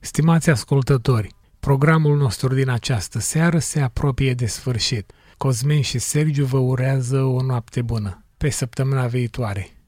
Stimați ascultători, programul nostru din această seară se apropie de sfârșit. Cosmin și Sergiu vă urează o noapte bună. Pe săptămâna viitoare.